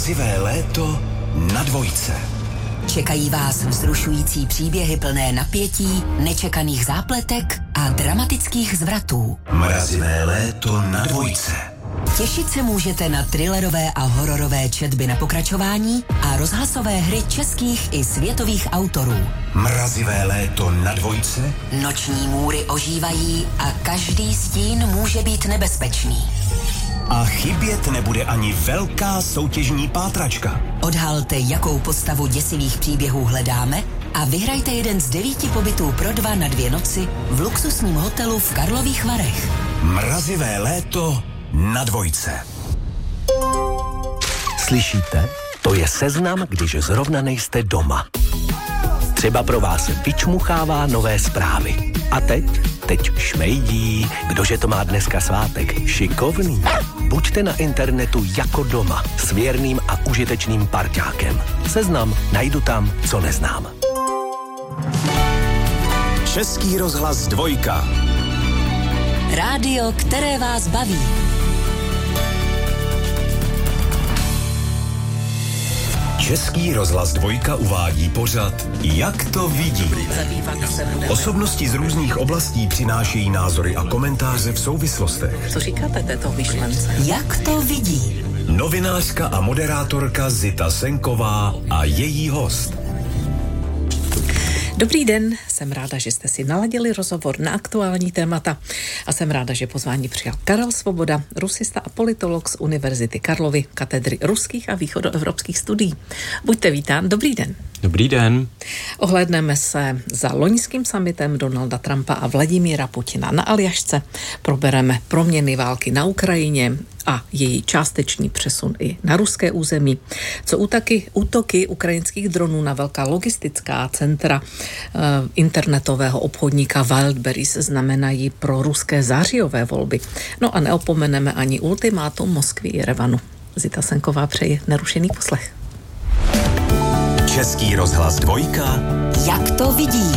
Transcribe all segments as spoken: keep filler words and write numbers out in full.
Mrazivé léto na dvojce. Čekají vás vzrušující příběhy plné napětí, nečekaných zápletek a dramatických zvratů. Mrazivé léto na dvojce. Těšit se můžete na thrillerové a hororové četby na pokračování a rozhlasové hry českých i světových autorů. Mrazivé léto na dvojce. Noční můry ožívají a každý stín může být nebezpečný. A chybět nebude ani velká soutěžní pátračka. Odhalte, jakou postavu děsivých příběhů hledáme a vyhrajte jeden z devíti pobytů pro dva na dvě noci v luxusním hotelu v Karlových Varech. Mrazivé léto na dvojce. Slyšíte? To je seznam, když zrovna nejste doma. Třeba pro vás vyčmuchává nové zprávy. A teď? Teď šmejdí. Kdože to má dneska svátek? Šikovný. Buďte na internetu jako doma s věrným a užitečným parťákem. Seznam najdu tam, co neznám. Český rozhlas dvojka. Rádio, které vás baví. Český rozhlas dvojka uvádí pořad Jak to vidí. Osobnosti z různých oblastí přinášejí názory a komentáře v souvislostech. Co říkáte této myšlence? Jak to vidí? Novinářka a moderátorka Zita Senková a její host. Dobrý den, jsem ráda, že jste si naladili rozhovor na aktuální témata a jsem ráda, že pozvání přijal Karel Svoboda, rusista a politolog z Univerzity Karlovy, katedry ruských a východoevropských studií. Buďte vítán, dobrý den. Dobrý den. Ohlédneme se za loňským summitem Donalda Trumpa a Vladimíra Putina na Aljašce. Probereme proměny války na Ukrajině a její částečný přesun i na ruské území. Co útoky, útoky ukrajinských dronů na velká logistická centra e, internetového obchodníka Wildberries znamenají pro ruské zářijové volby. No a neopomeneme ani ultimátum Moskvy i Jerevanu. Zita Senková přeje nerušený poslech. Český rozhlas dvojka. Jak to vidí?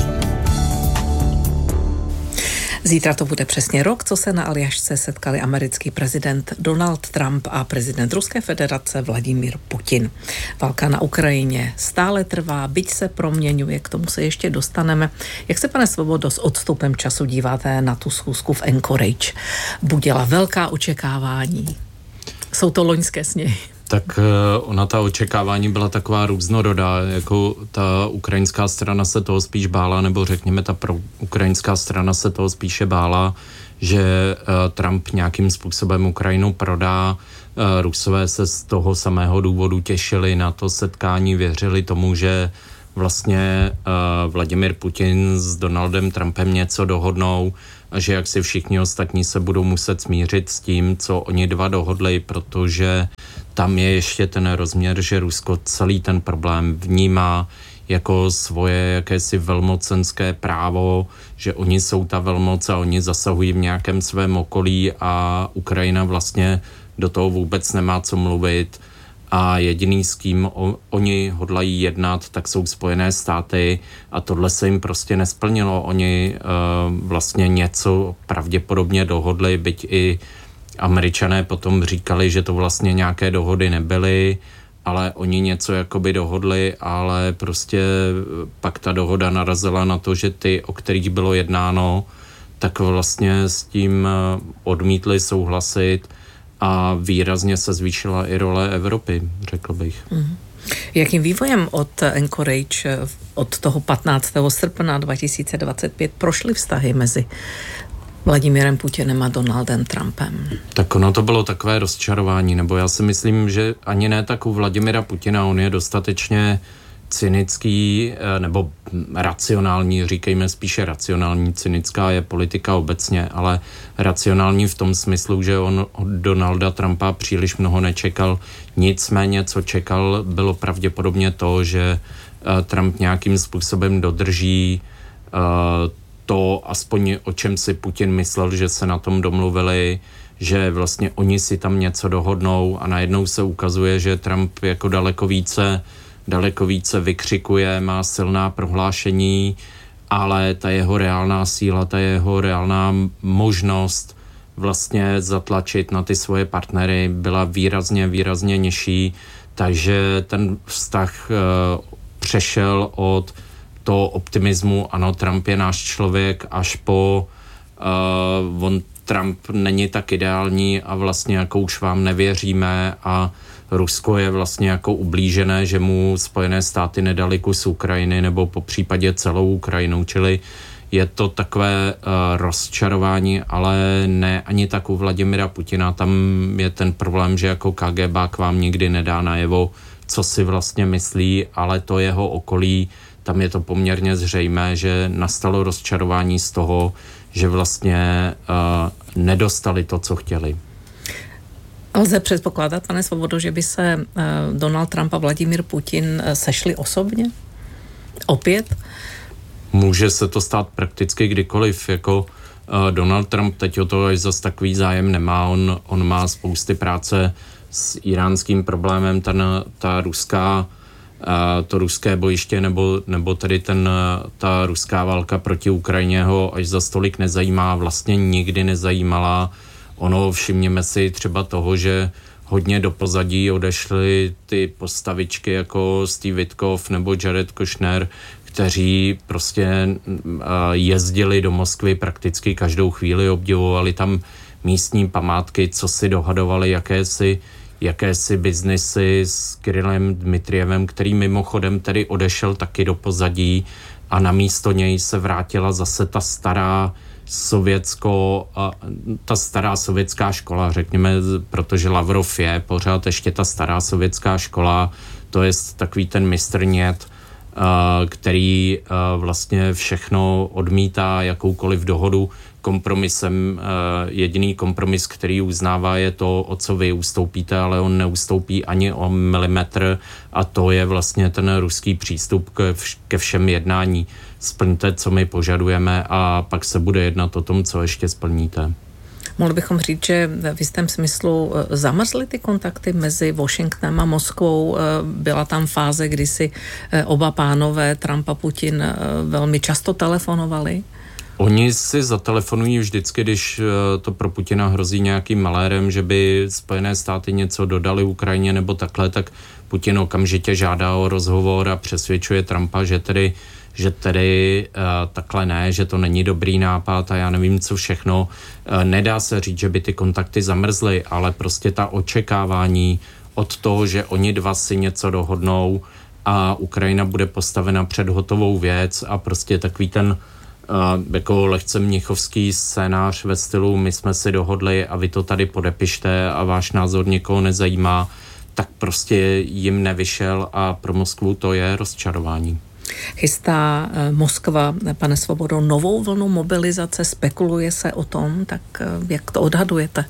Zítra to bude přesně rok, co se na Aljašce setkali americký prezident Donald Trump a prezident Ruské federace Vladimír Putin. Válka na Ukrajině stále trvá, byť se proměňuje, k tomu se ještě dostaneme. Jak se, pane Svobodo, s odstupem času díváte na tu schůzku v Anchorage? Budila velká očekávání. Jsou to loňské sněhy. Tak ona ta očekávání byla taková různorodá, jako ta ukrajinská strana se toho spíš bála, nebo řekněme ta pro ukrajinská strana se toho spíše bála, že Trump nějakým způsobem Ukrajinu prodá. Rusové se z toho samého důvodu těšili na to setkání, věřili tomu, že vlastně Vladimír Putin s Donaldem Trumpem něco dohodnou a že jak si všichni ostatní se budou muset smířit s tím, co oni dva dohodli, protože tam je ještě ten rozměr, že Rusko celý ten problém vnímá jako svoje jakési velmocenské právo, že oni jsou ta velmoc a oni zasahují v nějakém svém okolí a Ukrajina vlastně do toho vůbec nemá co mluvit a jediný, s kým o, oni hodlají jednat, tak jsou Spojené státy a tohle se jim prostě nesplnilo. Oni uh, vlastně něco pravděpodobně dohodli, byť i Američané potom říkali, že to vlastně nějaké dohody nebyly, ale oni něco jakoby dohodli, ale prostě pak ta dohoda narazila na to, že ty, o kterých bylo jednáno, tak vlastně s tím odmítli souhlasit a výrazně se zvýšila i role Evropy, řekl bych. Mm. Jakým vývojem od Anchorage od toho patnáctého srpna dva tisíce dvacet pět prošly vztahy mezi Vladimírem Putinem a Donaldem Trumpem? Tak ono to bylo takové rozčarování, nebo já si myslím, že ani ne tak u Vladimira Putina, on je dostatečně cynický, nebo racionální, říkejme spíše racionální, cynická je politika obecně, ale racionální v tom smyslu, že on od Donalda Trumpa příliš mnoho nečekal. Nicméně, co čekal, bylo pravděpodobně to, že Trump nějakým způsobem dodrží to, aspoň o čem si Putin myslel, že se na tom domluvili, že vlastně oni si tam něco dohodnou a najednou se ukazuje, že Trump jako daleko více daleko více vykřikuje, má silná prohlášení, ale ta jeho reálná síla, ta jeho reálná možnost vlastně zatlačit na ty svoje partnery, byla výrazně, výrazně nižší, takže ten vztah uh, přešel od toho optimismu, ano, Trump je náš člověk, až po uh, on Trump není tak ideální a vlastně jako už vám nevěříme a Rusko je vlastně jako ublížené, že mu Spojené státy nedali kus Ukrajiny nebo po případě celou Ukrajinu, čili je to takové uh, rozčarování, ale ne ani tak u Vladimira Putina, tam je ten problém, že jako KGBák vám nikdy nedá najevo, co si vlastně myslí, ale to jeho okolí, tam je to poměrně zřejmé, že nastalo rozčarování z toho, že vlastně uh, nedostali to, co chtěli. Lze předpokládat, pane Svobodo, že by se uh, Donald Trump a Vladimír Putin uh, sešli osobně? Opět? Může se to stát prakticky kdykoliv, jako uh, Donald Trump teď o to až zas takový zájem nemá, on, on má spousty práce s iránským problémem, ten, ta ruská, uh, to ruské bojiště nebo, nebo tedy ten, ta ruská válka proti Ukrajině ho až za stolik nezajímá, vlastně nikdy nezajímala. Ono, všimněme si třeba toho, že hodně do pozadí odešly ty postavičky jako Steve Witkoff nebo Jared Kushner, kteří prostě jezdili do Moskvy prakticky každou chvíli, obdivovali tam místní památky, co si dohadovali, jakési, jakési biznisy s Kirillem Dmitrijevem, který mimochodem tedy odešel taky do pozadí a namísto něj se vrátila zase ta stará sovětsko, ta stará sovětská škola, řekněme, protože Lavrov je pořád ještě ta stará sovětská škola, to je takový ten mistr Nět, který vlastně všechno odmítá, jakoukoliv dohodu kompromisem. Jediný kompromis, který uznává, je to, o co vy ustoupíte, ale on neustoupí ani o milimetr a to je vlastně ten ruský přístup ke všem jednání. Splňte, co my požadujeme a pak se bude jednat o tom, co ještě splníte. Mohli bychom říct, že v jistém smyslu zamrzly ty kontakty mezi Washingtonem a Moskvou. Byla tam fáze, kdy si oba pánové, Trump a Putin, velmi často telefonovali? Oni si zatelefonují vždycky, když to pro Putina hrozí nějakým malérem, že by Spojené státy něco dodali Ukrajině nebo takhle, tak Putin okamžitě žádá o rozhovor a přesvědčuje Trumpa, že tedy že tedy uh, takhle ne, že to není dobrý nápad a já nevím, co všechno. Uh, nedá se říct, že by ty kontakty zamrzly, ale prostě ta očekávání od toho, že oni dva si něco dohodnou a Ukrajina bude postavena před hotovou věc a prostě takový ten uh, jako lehce mnichovský scénář ve stylu my jsme si dohodli a vy to tady podepište a váš názor někoho nezajímá, tak prostě jim nevyšel a pro Moskvu to je rozčarování. Chystá Moskva, pane Svobodo, novou vlnu mobilizace, spekuluje se o tom, tak jak to odhadujete?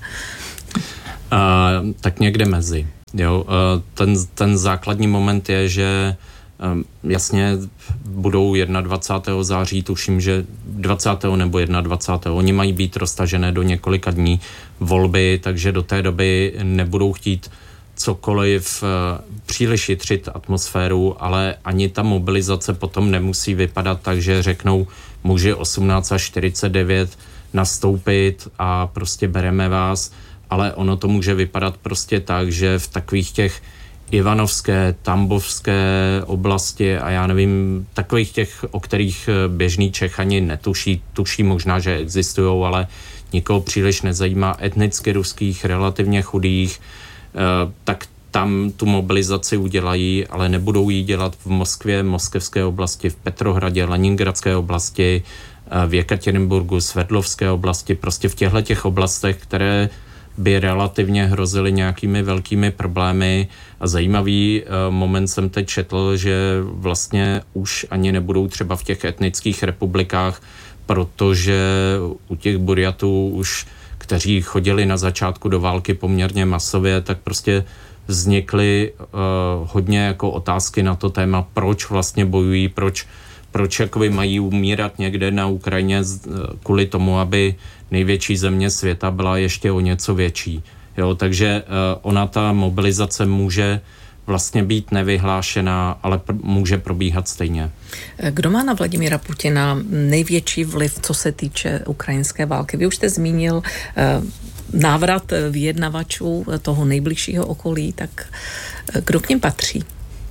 Uh, tak někde mezi. Jo, uh, ten, ten základní moment je, že um, jasně budou dvacátého prvního září, tuším, že dvacátého nebo dvacátého prvního Oni mají být roztažené do několika dní volby, takže do té doby nebudou chtít cokoliv příliš jitřit atmosféru, ale ani ta mobilizace potom nemusí vypadat tak, že řeknou muži osmnáct a čtyřicet devět nastoupit a prostě bereme vás, ale ono to může vypadat prostě tak, že v takových těch Ivanovské, Tambovské oblasti a já nevím, takových těch, o kterých běžný Čech ani netuší, tuší možná, že existují, ale nikoho příliš nezajímá, etnicky ruských, relativně chudých, tak tam tu mobilizaci udělají, ale nebudou ji dělat v Moskvě, moskevské oblasti, v Petrohradě, Leningradské oblasti, v Jekatěrinburgu, Sverdlovské oblasti, prostě v těchto těch oblastech, které by relativně hrozily nějakými velkými problémy. A zajímavý moment jsem teď četl, že vlastně už ani nebudou třeba v těch etnických republikách, protože u těch Burjatů už kteří chodili na začátku do války poměrně masově, tak prostě vznikly uh, hodně jako otázky na to téma, proč vlastně bojují, proč, proč jakoby mají umírat někde na Ukrajině kvůli tomu, aby největší země světa byla ještě o něco větší. Jo, takže uh, ona ta mobilizace může vlastně být nevyhlášená, ale pr- může probíhat stejně. Kdo má na Vladimíra Putina největší vliv, co se týče ukrajinské války? Vy už jste zmínil eh, návrat vyjednavačů toho nejbližšího okolí, tak eh, kdo k nim patří?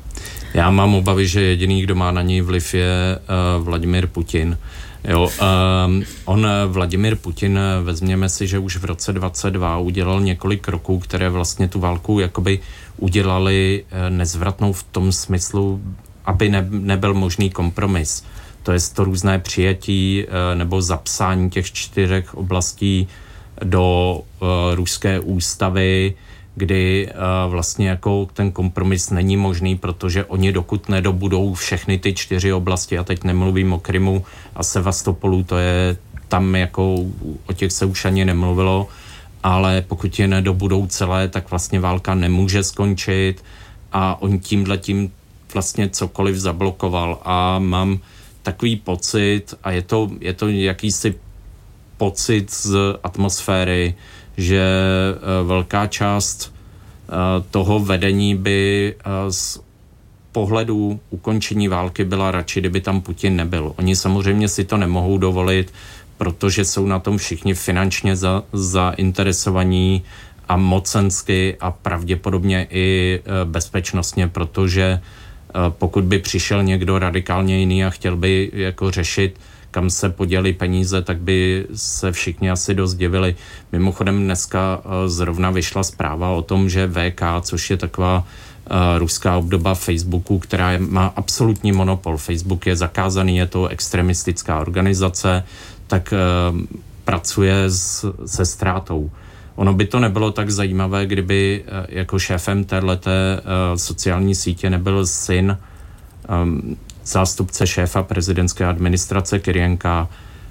Já mám obavy, že jediný, kdo má na něj vliv, je uh, Vladimír Putin. Jo, um, on, Vladimír Putin, vezměme si, že už v roce dvacet dva udělal několik kroků, které vlastně tu válku jakoby udělali nezvratnou v tom smyslu, aby ne, nebyl možný kompromis. To je to různé přijetí nebo zapsání těch čtyřech oblastí do uh, ruské ústavy, kdy uh, vlastně jako ten kompromis není možný, protože oni dokud nedobudou všechny ty čtyři oblasti, a teď nemluvím o Krymu a Sevastopolu, to je tam jako o těch se už ani nemluvilo, ale pokud je nedobudou celé, tak vlastně válka nemůže skončit a on tímhletím vlastně cokoliv zablokoval a mám takový pocit, a je to, je to jakýsi pocit z atmosféry, že velká část toho vedení by z pohledu ukončení války byla radši, kdyby tam Putin nebyl. Oni samozřejmě si to nemohou dovolit, protože jsou na tom všichni finančně za, zainteresovaní a mocensky a pravděpodobně i bezpečnostně, protože pokud by přišel někdo radikálně jiný a chtěl by jako řešit, kam se podělí peníze, tak by se všichni asi dost divili. Mimochodem dneska zrovna vyšla zpráva o tom, že V K, což je taková uh, ruská obdoba Facebooku, která je, má absolutní monopol. Facebook je zakázaný, je to extremistická organizace, tak uh, pracuje s, se ztrátou. Ono by to nebylo tak zajímavé, kdyby uh, jako šéfem téhleté uh, sociální sítě nebyl syn um, zástupce šéfa prezidentské administrace Kyrienka.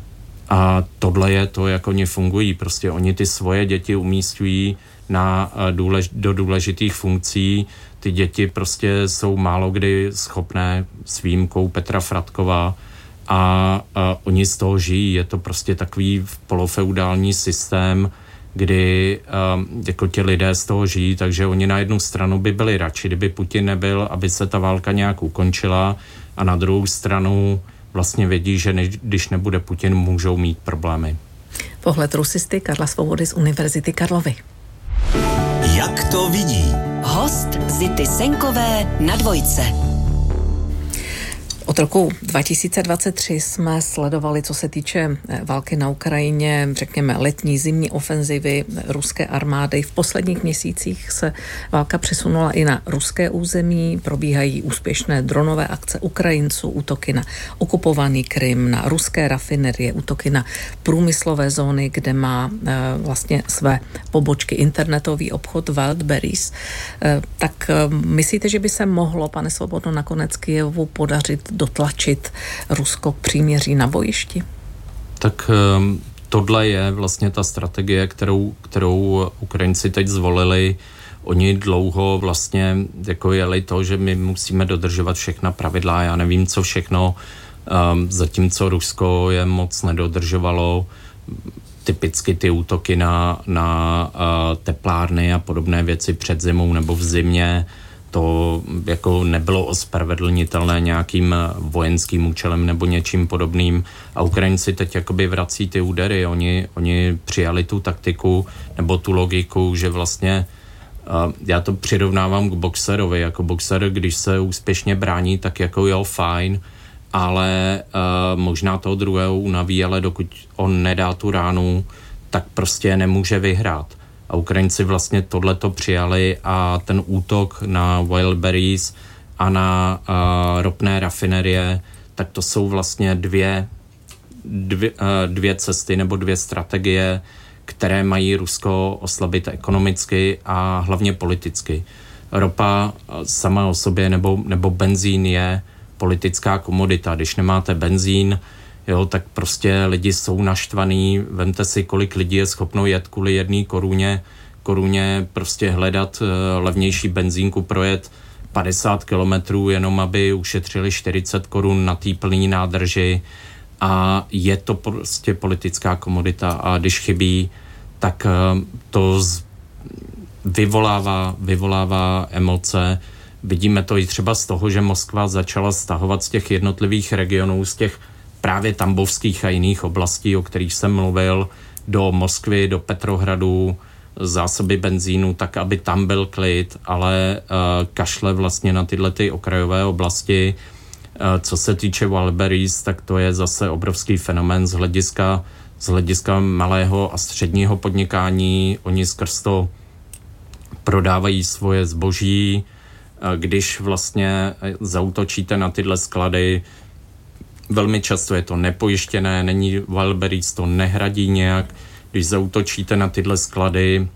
A tohle je to, jak oni fungují. Prostě oni ty svoje děti umístují na důlež, do důležitých funkcí. Ty děti prostě jsou málo kdy schopné s výjimkou Petra Fratkova a, a oni z toho žijí. Je to prostě takový polofeudální systém, kdy um, jako ti lidé z toho žijí, takže oni na jednu stranu by byli radši, kdyby Putin nebyl, aby se ta válka nějak ukončila, a na druhou stranu vlastně vědí, že než, když nebude Putin, můžou mít problémy. Pohled rusisty Karla Svobody z Univerzity Karlovy. Jak to vidí? Host Zity Senkové na Dvojce. Od roku dva tisíce dvacet tři jsme sledovali, co se týče války na Ukrajině, řekněme letní, zimní ofenzivy ruské armády. V posledních měsících se válka přesunula i na ruské území, probíhají úspěšné dronové akce Ukrajinců, útoky na okupovaný Krym, na ruské rafinerie, útoky na průmyslové zóny, kde má e, vlastně své pobočky internetový obchod Wildberries. E, tak e, myslíte, že by se mohlo, pane Svobodo, nakonec Kyjevu podařit dotlačit Rusko k příměří na bojišti? Tak tohle je vlastně ta strategie, kterou, kterou Ukrajinci teď zvolili. Oni dlouho vlastně jako jeli to, že my musíme dodržovat všechna pravidla. Já nevím, co všechno, zatímco Rusko je moc nedodržovalo. Typicky ty útoky na, na teplárny a podobné věci před zimou nebo v zimě, to jako nebylo ospravedlnitelné nějakým vojenským účelem nebo něčím podobným. A Ukrajinci teď jakoby vrací ty údery. Oni, oni přijali tu taktiku nebo tu logiku, že vlastně uh, já to přirovnávám k boxerovi. Jako boxer, když se úspěšně brání, tak jako jo, fajn, ale uh, možná toho druhého unaví, ale dokud on nedá tu ránu, tak prostě nemůže vyhrát. A Ukrajinci vlastně tohleto přijali a ten útok na Wildberries a na uh, ropné rafinerie, tak to jsou vlastně dvě, dvě, uh, dvě cesty nebo dvě strategie, které mají Rusko oslabit ekonomicky a hlavně politicky. Ropa sama o sobě nebo, nebo benzín je politická komodita. Když nemáte benzín, jo, tak prostě lidi jsou naštvaný. Vemte si, kolik lidí je schopno jet kvůli jedné koruně, koruně prostě hledat uh, levnější benzínku, projet padesát kilometrů, jenom aby ušetřili čtyřicet korun na té plný nádrži. A je to prostě politická komodita a když chybí, tak uh, to z, vyvolává, vyvolává emoce. vidíme to i třeba z toho, že Moskva začala stahovat z těch jednotlivých regionů, z těch právě tambovských a jiných oblastí, o kterých jsem mluvil, do Moskvy, do Petrohradu, zásoby benzínu, tak aby tam byl klid, ale uh, kašle vlastně na tyhle ty okrajové oblasti. Uh, co se týče Wildberries, tak to je zase obrovský fenomén z hlediska, z hlediska malého a středního podnikání. Oni skrz to prodávají svoje zboží. Uh, když vlastně zaútočíte na tyhle sklady, velmi často je to nepojištěné, není Wildberries, to nehradí nějak. Když zaútočíte na tyhle sklady,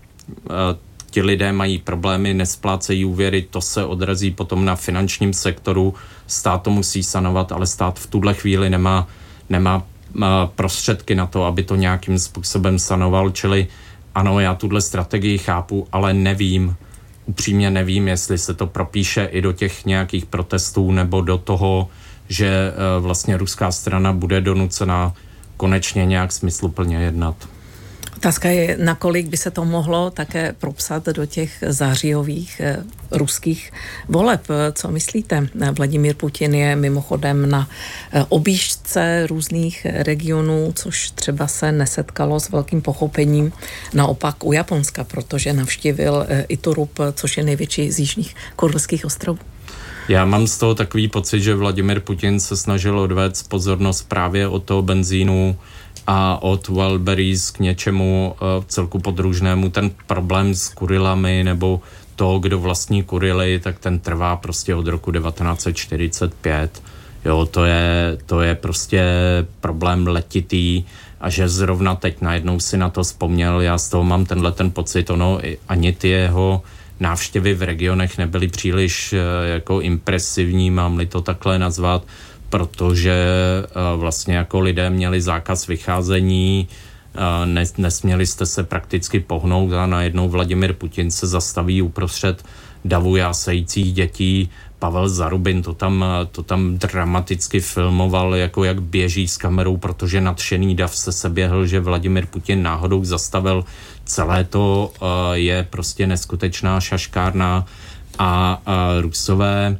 ti lidé mají problémy, nesplácejí úvěry, to se odrazí potom na finančním sektoru, stát to musí sanovat, ale stát v tuhle chvíli nemá, nemá prostředky na to, aby to nějakým způsobem sanoval, čili ano, já tuhle strategii chápu, ale nevím, upřímně nevím, jestli se to propíše i do těch nějakých protestů nebo do toho, že vlastně ruská strana bude donucena konečně nějak smysluplně jednat. Otázka je, nakolik by se to mohlo také propsat do těch zářijových eh, ruských voleb. Co myslíte? Vladimír Putin je mimochodem na eh, objížďce různých regionů, což třeba se nesetkalo s velkým pochopením naopak u Japonska, protože navštívil eh, Iturup, což je největší z jižních Kurilských ostrovů. Já mám z toho takový pocit, že Vladimír Putin se snažil odvést pozornost právě od toho benzínu a od Wildberries k něčemu uh, celku podružnému. Ten problém s Kurilami nebo to, kdo vlastní Kurily, tak ten trvá prostě od roku devatenáct set čtyřicet pět. Jo, to je, to je prostě problém letitý a že zrovna teď najednou si na to vzpomněl, já z toho mám tenhle ten pocit, ono ani ty jeho návštěvy v regionech nebyly příliš uh, jako impresivní, mám-li to takhle nazvat, protože uh, vlastně jako lidé měli zákaz vycházení, uh, nes, nesměli jste se prakticky pohnout a najednou Vladimír Putin se zastaví uprostřed davu jásajících dětí. Pavel Zarubin to tam, to tam dramaticky filmoval, jako jak běží s kamerou, protože nadšený dav se seběhl, že Vladimír Putin náhodou zastavil. Celé to uh, je prostě neskutečná šaškárna a uh, Rusové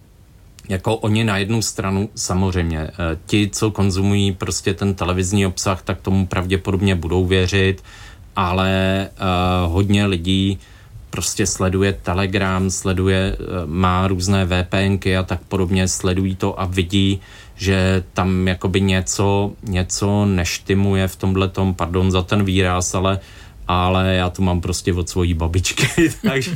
jako oni na jednu stranu samozřejmě, ti, co konzumují prostě ten televizní obsah, tak tomu pravděpodobně budou věřit, ale uh, hodně lidí prostě sleduje Telegram, sleduje, uh, má různé VPNky a tak podobně, sledují to a vidí, že tam jakoby něco, něco neštimuje v tomhletom, pardon za ten výraz, ale ale já tu mám prostě od svojí babičky, takže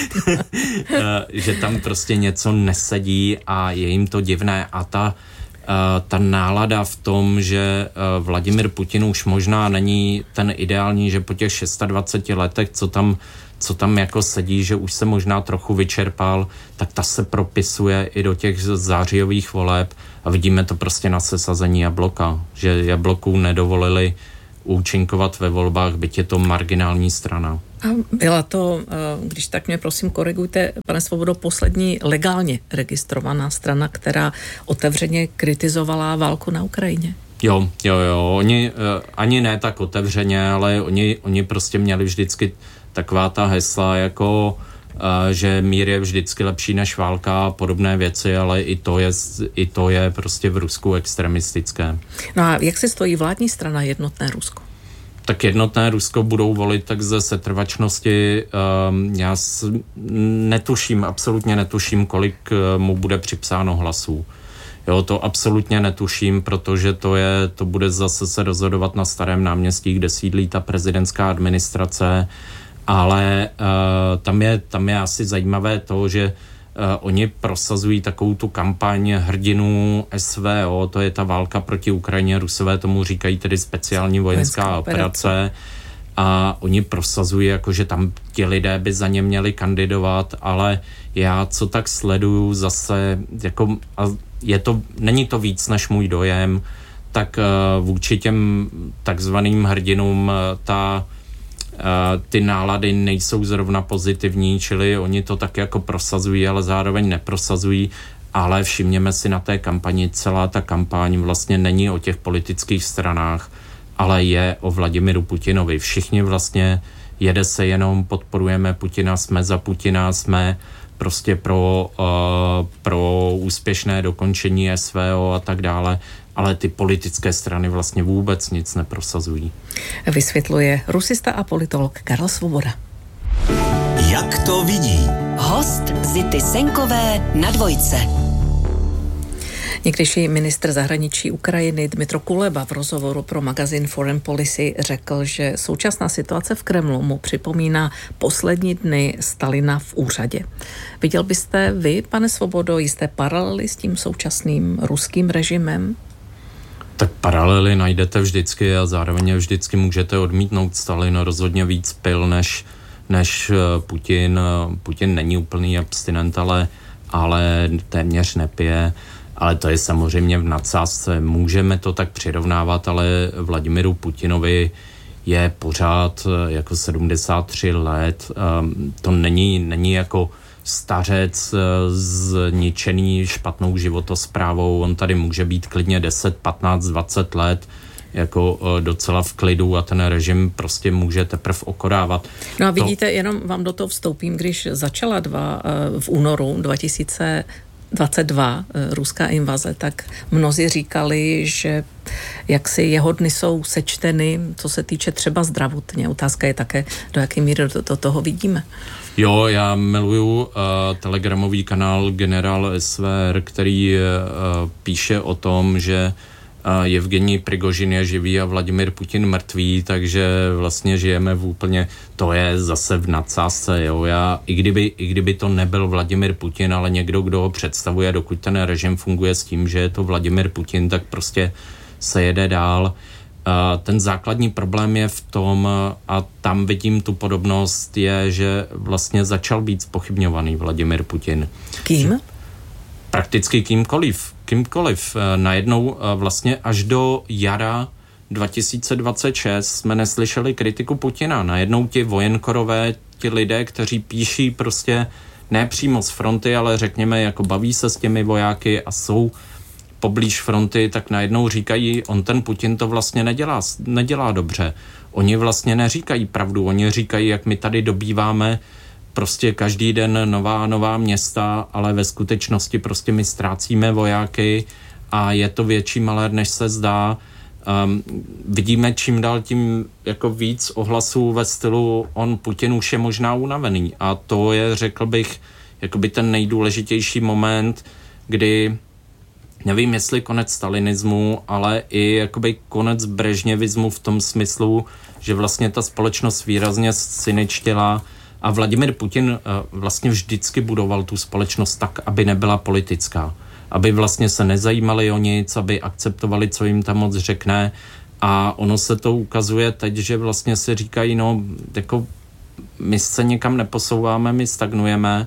že tam prostě něco nesedí a je jim to divné a ta, ta nálada v tom, že Vladimír Putin už možná není ten ideální, že po těch dvaceti šesti letech, co tam, co tam jako sedí, že už se možná trochu vyčerpal, tak ta se propisuje i do těch zářijových voleb a vidíme to prostě na sesazení Jabloka, že Jabloků nedovolili účinkovat ve volbách, byť je to marginální strana. A byla to, když tak mě prosím korigujte, pane Svobodo, poslední legálně registrovaná strana, která otevřeně kritizovala válku na Ukrajině? Jo, jo, jo. Oni ani ne tak otevřeně, ale oni, oni prostě měli vždycky taková ta hesla jako že mír je vždycky lepší než válka a podobné věci, ale i to je, i to je prostě v Rusku extremistické. No a jak se stojí vládní strana Jednotné Rusko? Tak Jednotné Rusko budou volit tak ze setrvačnosti. Um, já s, netuším, absolutně netuším, kolik mu bude připsáno hlasů. Jo, to absolutně netuším, protože to je, to bude zase se rozhodovat na Starém náměstí, kde sídlí ta prezidentská administrace, ale uh, tam, je, tam je asi zajímavé to, že uh, oni prosazují takovou tu kampaň hrdinů S V O, to je ta válka proti Ukrajině, Rusové tomu říkají tedy speciální vojenská Vojenská operace. operace a oni prosazují, jako, že tam ti lidé by za ně měli kandidovat, ale já co tak sleduju zase, jako, a je to, není to víc než můj dojem, tak uh, vůči těm takzvaným hrdinům uh, ta Uh, ty nálady nejsou zrovna pozitivní, čili oni to tak jako prosazují, ale zároveň neprosazují, ale všimněme si na té kampani, celá ta kampaň vlastně není o těch politických stranách, ale je o Vladimiru Putinovi. Všichni vlastně jede se jenom, podporujeme Putina, jsme za Putina, jsme prostě pro, uh, pro úspěšné dokončení S V O a tak dále, ale ty politické strany vlastně vůbec nic neprosazují. Vysvětluje rusista a politolog Karel Svoboda. Jak to vidí? Host Zity Senkové na Dvojce. Někdejší ministr zahraničí Ukrajiny Dmytro Kuleba v rozhovoru pro magazín Foreign Policy řekl, že současná situace v Kremlu mu připomíná poslední dny Stalina v úřadě. Viděl byste vy, pane Svobodo, jisté paralely s tím současným ruským režimem? Tak paralely najdete vždycky a zároveň vždycky můžete odmítnout. Stalin rozhodně víc pil než, než Putin. Putin není úplný abstinent, ale, ale téměř nepije. Ale to je samozřejmě v nadsázce. Můžeme to tak přirovnávat, ale Vladimiru Putinovi je pořád jako sedmdesát tři let. To není, není jako stařec zničený špatnou životosprávou. On tady může být klidně deset, patnáct, dvacet let jako docela v klidu a ten režim prostě může teprve okorávat. No a vidíte, to... jenom vám do toho vstoupím, když začala dva v únoru dva tisíce dvacet dva ruská invaze, tak mnozí říkali, že jaksi jeho dny jsou sečteny, co se týče třeba zdravotně. Otázka je také, do jaké míry do, do toho vidíme. Jo, já miluju uh, telegramový kanál Generál S V R, který uh, píše o tom, že uh, Evgenij Prigožin je živý a Vladimir Putin mrtvý, takže vlastně žijeme v úplně, to je zase v nadsázce, jo. Já, i kdyby, i kdyby to nebyl Vladimir Putin, ale někdo, kdo ho představuje, dokud ten režim funguje s tím, že je to Vladimir Putin, tak prostě se jede dál. Ten základní problém je v tom, a tam vidím tu podobnost, je, že vlastně začal být zpochybňovaný Vladimir Putin. Kým? Prakticky kýmkoliv. Kýmkoliv. Najednou vlastně až do jara dva tisíce dvacet šest jsme neslyšeli kritiku Putina. Najednou ti vojenkorové, ti lidé, kteří píší prostě ne přímo z fronty, ale řekněme, jako baví se s těmi vojáky a jsou poblíž fronty, tak najednou říkají, on ten Putin to vlastně nedělá, nedělá dobře. Oni vlastně neříkají pravdu, oni říkají, jak my tady dobýváme prostě každý den nová nová města, ale ve skutečnosti prostě my ztrácíme vojáky a je to větší malér, než se zdá. Um, vidíme čím dál tím jako víc ohlasů ve stylu on Putin už je možná unavený a to je, řekl bych, jakoby ten nejdůležitější moment, kdy nevím, jestli konec stalinismu, ale i jakoby konec brežněvismu v tom smyslu, že vlastně ta společnost výrazně synečtěla a Vladimir Putin vlastně vždycky budoval tu společnost tak, aby nebyla politická. Aby vlastně se nezajímali o nic, aby akceptovali, co jim tam moc řekne a ono se to ukazuje teď, že vlastně si říkají, no, jako my se někam neposouváme, my stagnujeme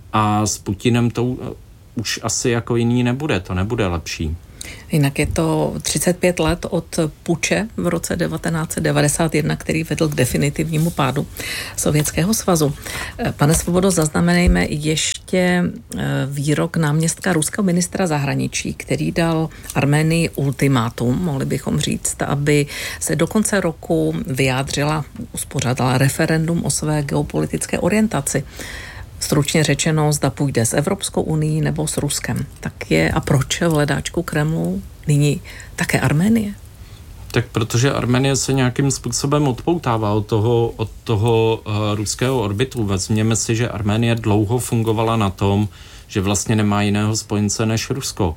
a s Putinem to už asi jako jiný nebude, to nebude lepší. Jinak je to třicet pět let od puče v roce devatenáct set devadesát jedna, který vedl k definitivnímu pádu Sovětského svazu. Pane Svobodo, zaznamenejme ještě výrok náměstka ruského ministra zahraničí, který dal Arménii ultimátum, mohli bychom říct, aby se do konce roku vyjádřila, uspořádala referendum o své geopolitické orientaci. Stručně řečeno, zda půjde s Evropskou unií nebo s Ruskem. Tak je a proč v hledáčku Kremlu nyní také Arménie? Tak protože Arménie se nějakým způsobem odpoutává od toho, od toho uh, ruského orbitu. Vezměme si, že Arménie dlouho fungovala na tom, že vlastně nemá jiného spojence než Rusko.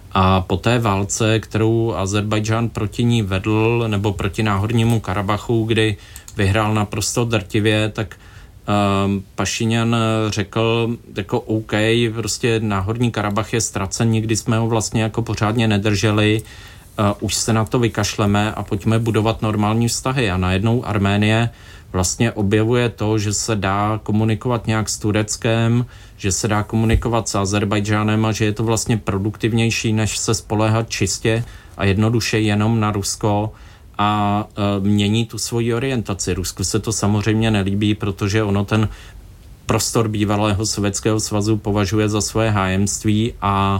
A po té válce, kterou Azerbajdžán proti ní vedl, nebo proti Náhornímu Karabachu, kdy vyhrál naprosto drtivě, tak Um, Pašinjan řekl jako OK, prostě Náhorní Karabach je ztracen, nikdy jsme ho vlastně jako pořádně nedrželi, uh, už se na to vykašleme a pojďme budovat normální vztahy a najednou Arménie vlastně objevuje to, že se dá komunikovat nějak s Tureckem, že se dá komunikovat s Azerbajdžánem a že je to vlastně produktivnější, než se spoléhat čistě a jednoduše jenom na Rusko a e, mění tu svoji orientaci. Rusku se to samozřejmě nelíbí, protože ono ten prostor bývalého Sovětského svazu považuje za svoje hájemství a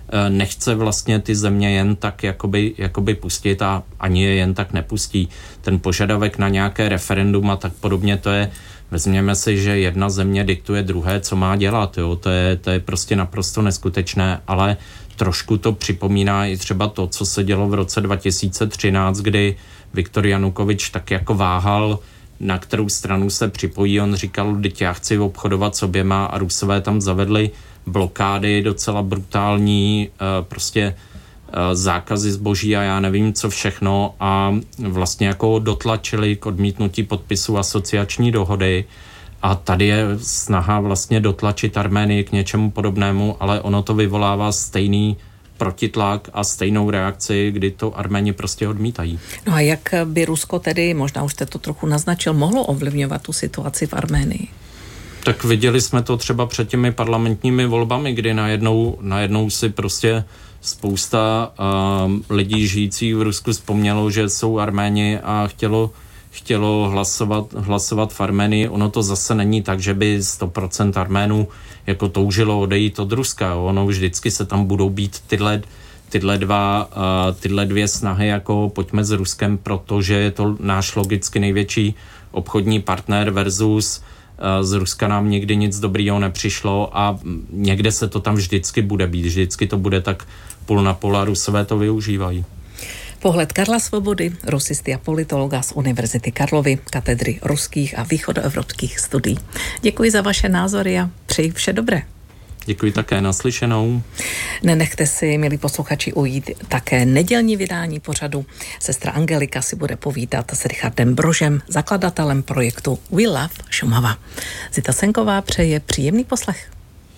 nechce vlastně ty země jen tak jakoby, jakoby pustit a ani je jen tak nepustí. Ten požadavek na nějaké referendum a tak podobně, to je, vezměme si, že jedna země diktuje druhé, co má dělat, jo? To je, to je prostě naprosto neskutečné, ale trošku to připomíná i třeba to, co se dělo v roce dva tisíce třináct, kdy Viktor Janukovič tak jako váhal, na kterou stranu se připojí. On říkal, teď já chci obchodovat s oběma a Rusové tam zavedli blokády docela brutální, prostě zákazy zboží a já nevím co všechno a vlastně jako dotlačili k odmítnutí podpisu asociační dohody a tady je snaha vlastně dotlačit Arménii k něčemu podobnému, ale ono to vyvolává stejný protitlak a stejnou reakci, kdy to Arméni prostě odmítají. No a jak by Rusko tedy, možná už jste to trochu naznačil, mohlo ovlivňovat tu situaci v Arménii? Tak viděli jsme to třeba před těmi parlamentními volbami, kdy najednou, najednou si prostě spousta uh, lidí žijících v Rusku vzpomnělo, že jsou Arméni a chtělo, chtělo hlasovat, hlasovat v Arménii. Ono to zase není tak, že by sto procent Arménů jako toužilo odejít od Ruska. Ono vždycky se tam budou být tyhle, tyhle, dva, uh, tyhle dvě snahy, jako pojďme s Ruskem, protože je to náš logicky největší obchodní partner versus z Ruska nám nikdy nic dobrýho nepřišlo a někde se to tam vždycky bude být. Vždycky to bude tak půl na půl a Rusové to využívají. Pohled Karla Svobody, rusisty a politologa z Univerzity Karlovy, katedry ruských a východoevropských studií. Děkuji za vaše názory a přeji vše dobré. Děkuji také, naslyšenou. Nenechte si, milí posluchači, ujít také nedělní vydání pořadu. Sestra Angelika si bude povídat s Richardem Brožem, zakladatelem projektu We Love Šumava. Zita Senková přeje příjemný poslech.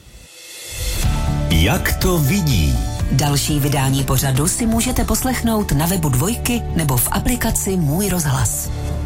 Jak to vidí? Další vydání pořadu si můžete poslechnout na webu Dvojky nebo v aplikaci Můj rozhlas.